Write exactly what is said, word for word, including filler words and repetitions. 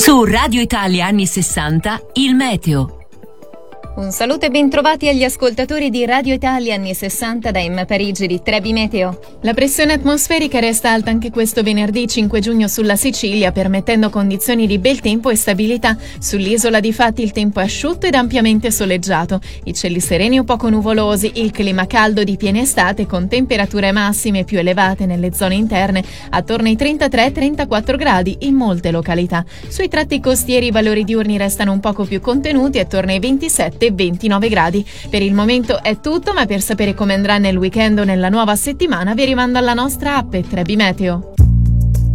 Su Radio Italia anni sessanta, il meteo. Un saluto e bentrovati agli ascoltatori di Radio Italia anni sessanta da M Parigi di Trebi Meteo. La pressione atmosferica resta alta anche questo venerdì cinque giugno sulla Sicilia, permettendo condizioni di bel tempo e stabilità. Sull'isola difatti il tempo è asciutto ed ampiamente soleggiato. I cieli sereni o poco nuvolosi, il clima caldo di piena estate con temperature massime più elevate nelle zone interne, attorno ai trentatré trentaquattro gradi in molte località. Sui tratti costieri i valori diurni restano un poco più contenuti, attorno ai ventisette ventinove gradi. Per il momento è tutto, ma per sapere come andrà nel weekend o nella nuova settimana vi rimando alla nostra app Trebi Meteo.